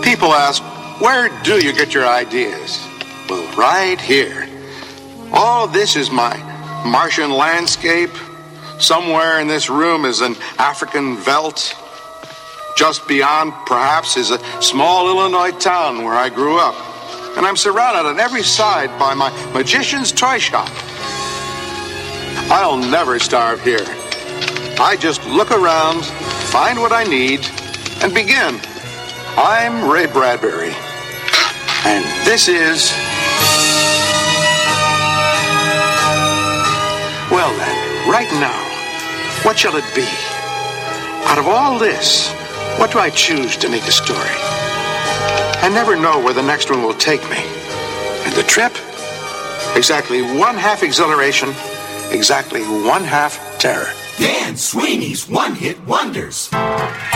People ask, where do you get your ideas? Well, right here. All this is my Martian landscape. Somewhere in this room is an African veldt. Just beyond, perhaps, is a small Illinois town where I grew up. And I'm surrounded on every side by my magician's toy shop. I'll never starve here. I just look around, find what I need, and begin. I'm Ray Bradbury. And this is... Well then, right now, what shall it be? Out of all this, what do I choose to make a story? I never know where the next one will take me. And the trip? Exactly 1/2 exhilaration, exactly 1/2 terror. Dan Sweeney's One-Hit Wonders.